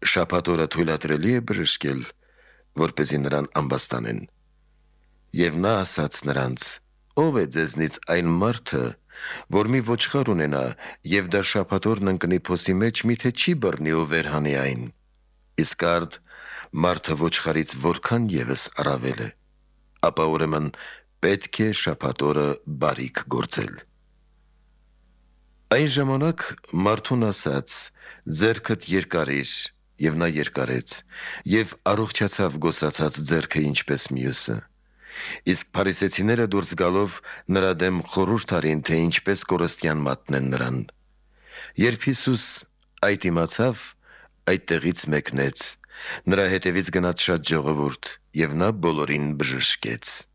շաբաթ օրը թույլատրելի է բժշկել, որպեսզի նրան ամբաստանեն։ Եվ նա ասաց նրանց. «Ո՞վ է ձեզնից այն մարդը, որ մի ոչխար ունենա, եւ դա շաբաթօրն ընկնի փոսի մեջ, միթե չի բռնի ու վերհանի այն։ Իսկ արդ մարդը ոչխարից որքան ևս առավել է։ Ապա ուրեմն պետք է շաբաթ օրը բարիք գործել»։ Այն ժամանակ մարդուն ասաց. «Ձեռքդ երկարիր», եւ նա երկարեց, եւ առողջացավ գոսացած ձեռքը ինչպես մյուսը։ Իսկ փարիսեցիները դուրս գալով նրա դեմ խորհուրդ արին, թե ինչպես կորստյան մատնեն նրան։ Երբ Հիսուս այդ իմացավ, այդտեղից մեկնեց, նրա հետևից գնաց շատ ժողովուրդ, եւ նա բոլորին բժշկեց։